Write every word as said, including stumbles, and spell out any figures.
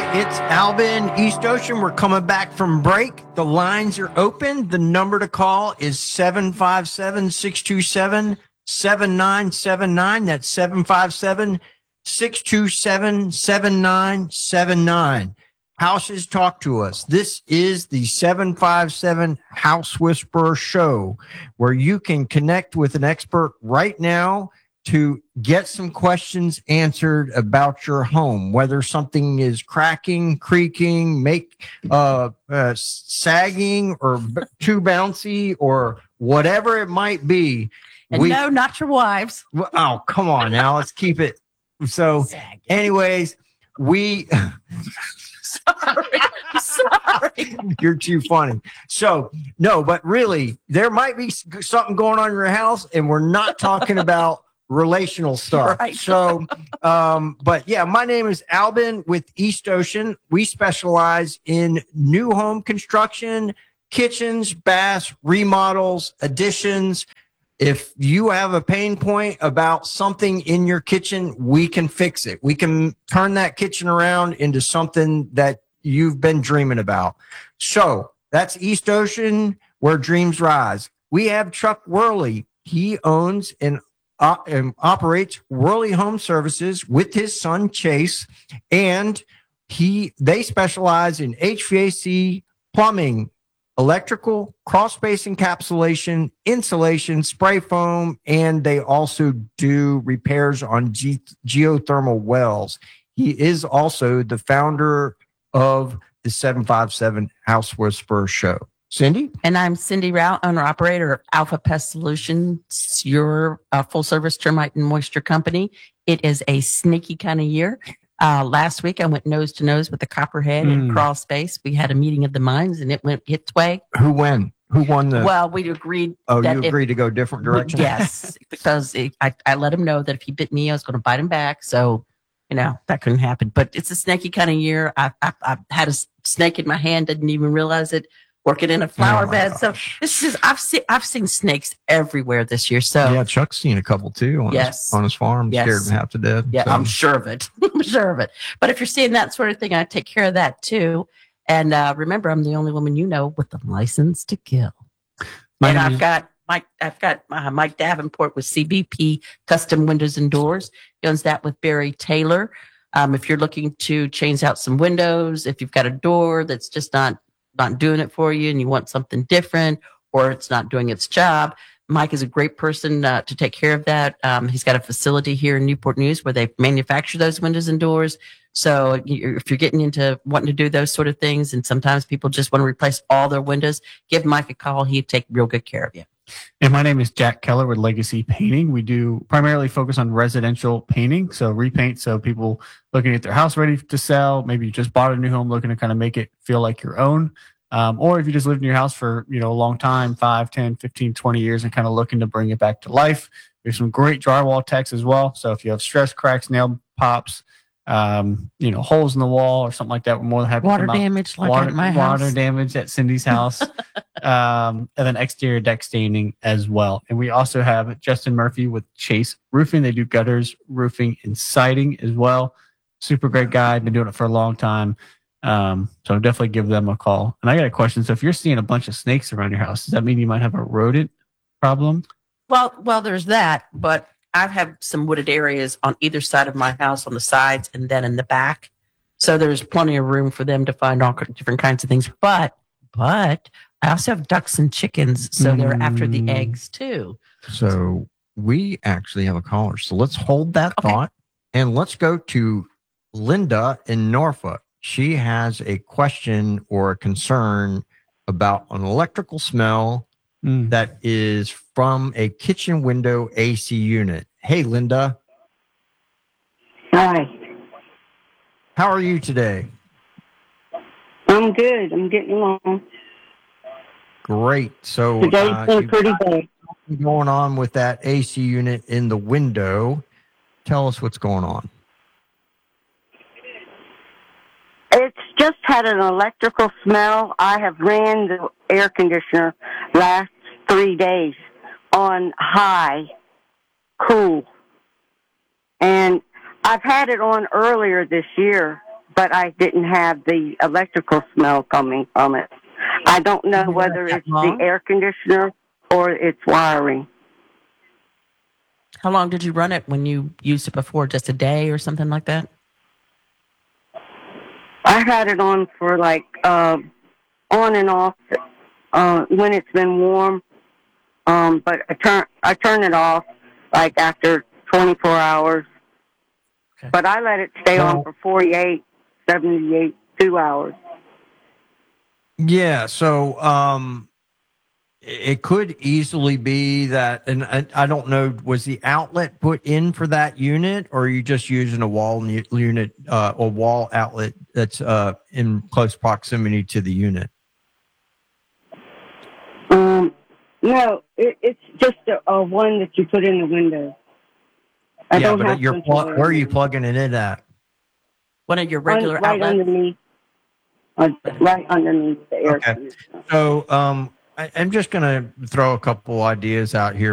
It's Albin, East Ocean. We're coming back from break. The lines are open. The number to call is seven five seven, six two seven, seven nine seven nine. That's seven five seven, six two seven, seven nine seven nine. Houses, talk to us. This is the seven five seven House Whisperer Show, where you can connect with an expert right now to get some questions answered about your home, whether something is cracking, creaking, make uh, uh sagging, or b- too bouncy, or whatever it might be. And we, no, not your wives. Oh, come on now. Let's keep it. So, sagging. Anyways, we. Sorry. Sorry. You're too funny. So, no, but really, there might be something going on in your house, and we're not talking about relational stuff. Right. So, um, but yeah, my name is Albin with East Ocean. We specialize in new home construction, kitchens, baths, remodels, additions. If you have a pain point about something in your kitchen, we can fix it. We can turn that kitchen around into something that you've been dreaming about. So that's East Ocean, where dreams rise. We have Chuck Worley. He owns and Uh, and operates Worley Home Services with his son Chase, and he they specialize in H V A C, plumbing, electrical, crawl space encapsulation, insulation, spray foam, and they also do repairs on ge- geothermal wells. He is also the founder of the seven five seven House Whisperer Show. Cindy? And I'm Cindy Rao, owner operator of Alpha Pest Solutions, your uh, full service termite and moisture company. It is a sneaky kind of year. Uh, last week, I went nose to nose with the Copperhead mm. and Crawl Space. We had a meeting of the minds, and it went its way. Who won? Who won the? Well, we agreed. Oh, that you agreed if, to go different directions? Yes, because it, I, I let him know that if he bit me, I was going to bite him back. So, you know, that couldn't happen. But it's a snaky kind of year. I, I, I had a snake in my hand, didn't even realize it. Working in a flower oh bed. Gosh. So this is I've seen I've seen snakes everywhere this year. So yeah, Chuck's seen a couple too on, yes. his, on his farm, yes. Scared him half to death. Yeah, so. I'm sure of it. I'm sure of it. But if you're seeing that sort of thing, I take care of that too. And uh, remember, I'm the only woman you know with the license to kill. My and I've is- got Mike. I've got uh, Mike Davenport with C B P Custom Windows and Doors. He owns that with Barry Taylor. Um, if you're looking to change out some windows, if you've got a door that's just not not doing it for you and you want something different, or it's not doing its job, Mike is a great person uh, to take care of that. Um, he's got a facility here in Newport News where they manufacture those windows and doors. So if you're getting into wanting to do those sort of things, and sometimes people just want to replace all their windows, give Mike a call. He'd take real good care of you. And my name is Jack Keller with Legacy Painting. We do primarily focus on residential painting, so repaint. So people looking at their house ready to sell, maybe you just bought a new home looking to kind of make it feel like your own. Um, or if you just lived in your house for, you know, a long time, five, ten, fifteen, twenty years, and kind of looking to bring it back to life. There's some great drywall techs as well. So if you have stress cracks, nail pops, um, you know, holes in the wall or something like that, we're more than happy water to come damage out. like water, at my water house. damage at Cindy's house. um, and then exterior deck staining as well. And we also have Justin Murphy with Chase Roofing. They do gutters, roofing, and siding as well. Super great guy. Been doing it for a long time. Um, so definitely give them a call. And I got a question. So if you're seeing a bunch of snakes around your house, does that mean you might have a rodent problem? Well, well, there's that, but I've had some wooded areas on either side of my house, on the sides and then in the back. So there's plenty of room for them to find all different kinds of things. But, but I also have ducks and chickens. So mm. they're after the eggs too. So we actually have a caller. So let's hold that okay. thought and let's go to Linda in Norfolk. She has a question or a concern about an electrical smell mm. that is from a kitchen window A C unit. Hey, Linda. Hi. How are you today? I'm good. I'm getting along. Great. So today's uh, been pretty bad. Going on with that A C unit in the window. Tell us what's going on. It's just had an electrical smell. I have ran the air conditioner last three days on high, cool. And I've had it on earlier this year, but I didn't have the electrical smell coming from it. I don't know You whether run it that it's long? the air conditioner or it's wiring. How long did you run it when you used it before? Just a day or something like that? I had it on for like uh, on and off uh, when it's been warm, um, but I turn I turn it off like after twenty-four hours. Okay. But I let it stay Well- on for forty-eight, seventy-eight, two hours. Yeah. So, um, it could easily be that, and I, I don't know, was the outlet put in for that unit, or are you just using a wall nu- unit, uh, a wall outlet that's uh, in close proximity to the unit? Um, no, it, it's just a, a one that you put in the window. I yeah, don't but have you're central pl- where are you air. plugging it in at? One of your regular Un- right outlets? underneath, uh, right underneath the air Okay. conditioner. So, um, I, I'm just going to throw a couple ideas out here.